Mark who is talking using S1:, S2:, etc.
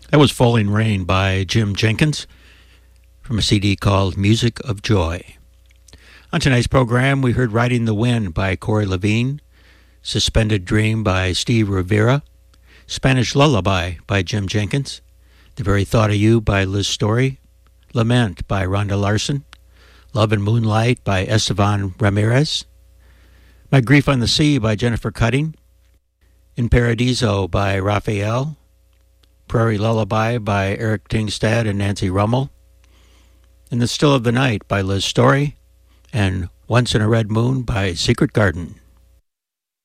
S1: That was Falling Rain by Jim Jenkins from a CD called Music of Joy. On tonight's program, we heard Riding the Wind by Corey Levine, Suspended Dream by Steve Rivera, Spanish Lullaby by Jim Jenkins, The Very Thought of You by Liz Story, Lament by Rhonda Larson, Love and Moonlight by Estevan Ramirez, My Grief on the Sea by Jennifer Cutting, In Paradiso by Raphael, Prairie Lullaby by Eric Tingstad and Nancy Rummel, In the Still of the Night by Liz Story, and Once in a Red Moon by Secret Garden.